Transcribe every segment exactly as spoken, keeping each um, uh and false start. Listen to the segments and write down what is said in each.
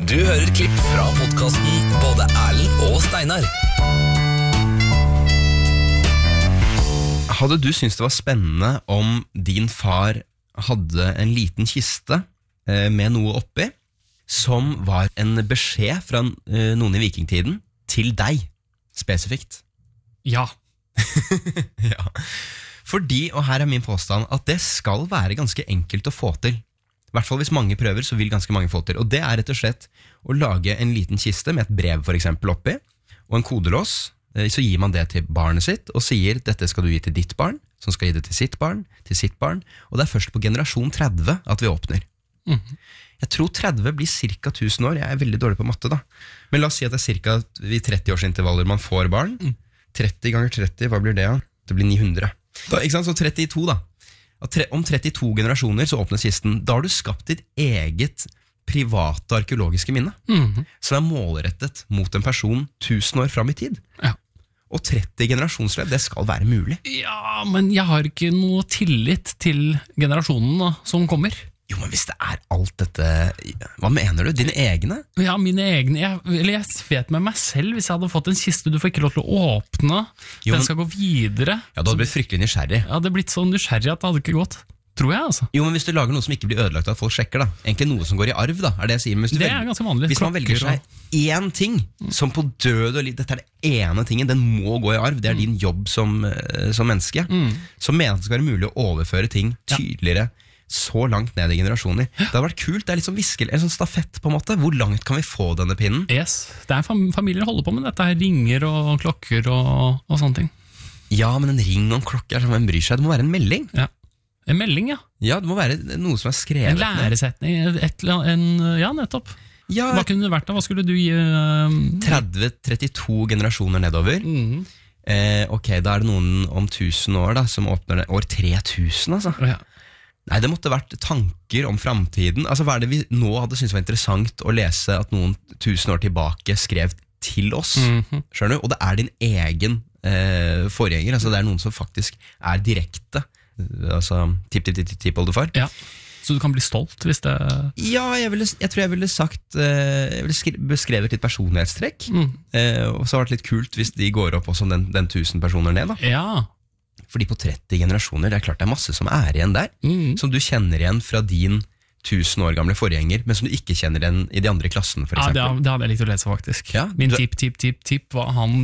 Du hører klipp fra podcasten Både Erlend og Steinar. Hadde du syntes det var spennende om din far hadde en liten kiste med noe oppi, som var en beskjed fra noen i vikingtiden til deg, spesifikt? Ja. Ja. Fordi, og her er min påstand, at det skal være ganske enkelt å få til. I hvert fall hvis mange prøver, så vil ganske mange få til. Og det er rett og slett å lage en liten kiste med et brev for eksempel oppi, og en kodelås. Så gir man det til barnet sitt, og sier dette skal du gi til ditt barn, som skal gi det til sitt barn, til sitt barn, og det er først på generasjon tretti at vi åpner. Mm-hmm. Jeg tror tretti blir cirka tusen år, jeg er veldig dårlig på matte da. Men la oss si at det er cirka i tretti-årsintervaller man får barn. Mm. tretti ganger tretti, hva blir det? Det blir ni hundre. Da, ikke sant? Så trettito da. Om trettito generasjoner så åpnes kisten. Da har du skapt ditt eget private arkeologiske minne, mm-hmm. som er målrettet mot en person tusen år fram i tid. Ja. Og tretti generasjonslev, det skal være mulig. Ja, men jeg har ikke noe tillit til generasjonen som kommer. Jo, men hvis det er alt dette, hva mener du? Dine egne? Ja, mine egne. Jeg, eller jeg vet med meg selv, hvis jeg hadde fått en kiste du får ikke lov til å åpne, jo, den skal gå videre. Ja, du hadde blitt fryktelig nysgjerrig. Ja, det hadde blitt så nysgjerrig at det hadde ikke gått. Tror jeg, altså. Jo, men hvis du lager noe som ikke blir ødelagt at folk sjekker da, egentlig noe som går i arv da, er det jeg sier. Men hvis det velger, er ganske vanlig. Hvis man velger seg én ting, som på død og liv, dette er det ene tingen, den må gå i arv, det er din jobb som, som menneske, mm. så mener jeg at det skal være mulig å overføre ting tydeligere, ja. Så langt ned i generasjoner. Det har vært kult, det er litt sånn viskel, en sånn stafett på en måte. Hvor langt kan vi få denne pinnen? Yes, det er fam- familier holder på med dette her, ringer og klokker og, og sånne ting. Ja, men en ring og en klokke er som en bryr seg. Det må være en melding. Ja, en melding, ja. Ja, det må være noe som er skrevet. En læresetning, et, en, ja, nettopp. Ja, hva kunne det vært da? Hva skulle du gi? Uh... tretti til trettito generasjoner nedover. Mm. Eh, ok, da er det noen om tusen år da, som åpner det. År tre tusen, altså. Ja. Nei, det måtte vært tanker om fremtiden. Altså, hva er det vi nå hadde syntes var interessant å lese at noen tusen år tilbake skrev til oss? Mm-hmm. Skjønner du? Og det er din egen eh, forgjenger. Altså, det er noen som faktisk er direkte. Altså, tipp-tipp-tipp-tippoldefar. Ja. Så du kan bli stolt hvis det... Ja, jeg, ville, jeg tror jeg ville sagt eh, jeg ville skri- beskrevet litt personlighetstrekk. Mm. Eh, og så har det vært litt kult hvis de går opp også den, den tusen personer ned da. Ja. Fordi på tretti generasjoner, det er klart det er masse som er igjen der, mm. som du kjenner igjen fra din tusen år gamle forgjenger, men som du ikke kjenner igjen i de andre klassene, for eksempel. Ja, det, det hadde jeg likt å lese faktisk. Ja, Min du... tipp, tipp, tipp, tipp, hva han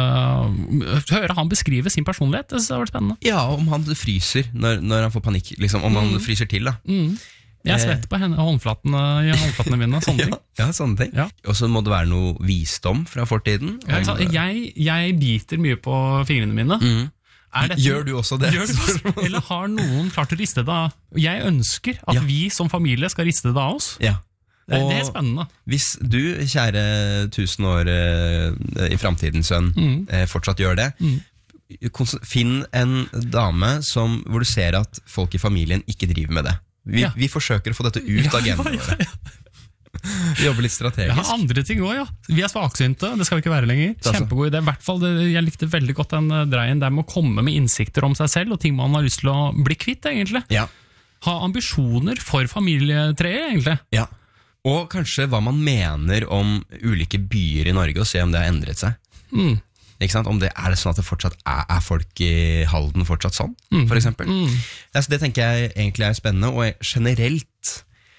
øh, høre han beskrive sin personlighet, det synes jeg har vært spennende. Ja, om han fryser når, når han får panikk, liksom, om mm. han fryser til da. Mm. Jeg svetter på henne, håndflatene, i håndflatene mine, sånne ting. Ja, ja, sånne ting. Ja. Og så må det være noe visdom fra fortiden. Ja, om... jeg, jeg biter mye på fingrene mine. Mm. Dette, gjør du også det? Gjør du, eller har noen klart å riste det av? Jeg ønsker at ja. vi som familie skal riste det av oss. Ja. Det, det er spennende. Hvis du, kjære tusen år eh, i fremtiden, sønn, mm. eh, fortsatt gjør det, mm. finn en dame som, hvor du ser at folk i familien ikke driver med det. Vi, ja. vi forsøker å få dette ut av genene våre. Ja, ja, ja. Vi jobber litt strategisk. Ja, andre ting også, ja. Vi er svaksynte, det skal vi ikke være lenger. Kjempegod idé. I hvert fall, jeg likte veldig godt den dreien der med å komme med innsikter om seg selv, og ting man har lyst til å bli kvitt, egentlig. Ja. Ha ambisjoner for familietreet, egentlig. Ja. Og kanskje hva man mener om ulike byer i Norge, og se om det har endret seg. Mm. Ikke sant? Om det, er det sånn at det fortsatt er, er folk i Halden fortsatt sånn, mm. for eksempel? Mm. Altså, det tenker jeg egentlig er spennende, og generelt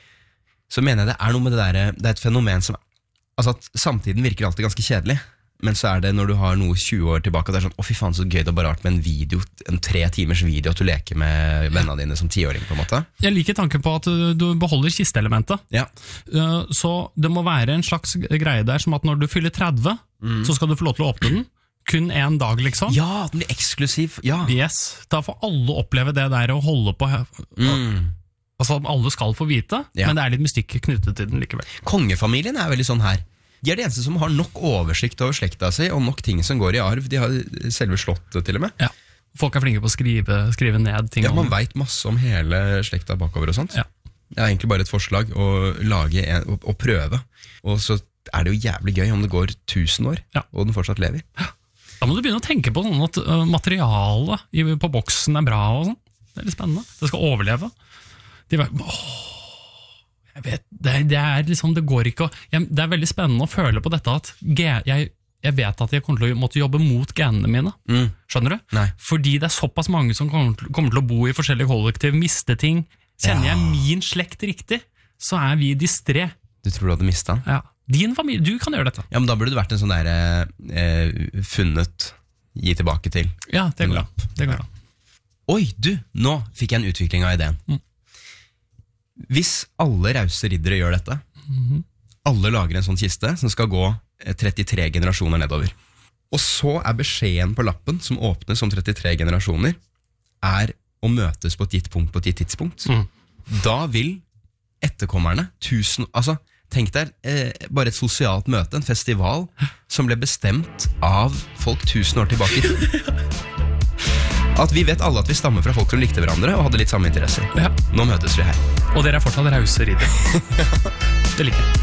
så mener jeg det er noe med det der, det er et fenomen som, altså at samtiden virker alltid ganske kjedelig, men så er det når du har noe tjue år tilbake, og det er sånn, å fy faen så gøy det er bare rart med en video, en tre timers video at du leker med vennene dine som tiåring på en måte. Jeg liker tanken på at du beholder kisteelementet. Ja. Så det må være en slags greie der, som at når du fyller tretti, mm. så skal du få lov til å åpne den. Kun en dag, liksom. Ja, den blir eksklusiv. Ja. Yes, da får alle oppleve det der å holde på... Mm. Altså alle skal få vite, ja. Men det er litt mystikk knyttet til den likevel. Kongefamilien er veldig sånn her. De er de eneste som har nok oversikt over slekta si, og nok ting som går i arv. De har selve slottet til og med. Ja. Folk er flinke på å skrive, skrive ned ting. Ja, man vet masse om hele slekta bakover og sånt. Ja. Det er egentlig bare et forslag å lage en, å, å prøve. Og så er det jo jævlig gøy om det går tusen år, ja. Og den fortsatt lever. Ja. Da må du begynne å tenke på sånn at uh, materialet i, på boksen er bra og sånn. Det er litt spennende. Det skal overleve. De bare, åh, Jeg vet, det, det er liksom, det går ikke å, jeg, det er veldig spennende å føle på dette at ge, jeg, jeg vet at jeg kommer til å måtte jobbe mot genene mine. Mm. Skjønner du? Nei. Fordi det er såpass mange som kommer til, kommer til å bo i forskjellige kollektiv, miste ting. Kjenner ja. jeg min slekt riktig, så er vi distré. Du tror du hadde mistet den? Ja. Din familie, du kan gjøre dette. Ja, men da burde det vært en sånn der eh, funnet, gi tilbake til. Ja, det går an. Det går an. Oi, du, nå fikk jeg en utvikling av ideen. Mm. Hvis alle rause riddere gjør dette, mm-hmm. alle lager en sånn kiste som skal gå trettitre generasjoner nedover. Og så er beskjeden på lappen som åpnes om trettitre generasjoner, er å møtes på et gitt punkt på et gitt tidspunkt. Mm. Da vil etterkommerne, tusen, altså tenk deg eh, bare et sosialt møte, en festival som ble bestemt av folk tusen år tilbake. At vi vet alle at vi stammer fra folk som likte hverandre og hadde litt samme interesser. Ja. Nå møtes vi her. Og dere er fortsatt rause riddere. Det liker jeg.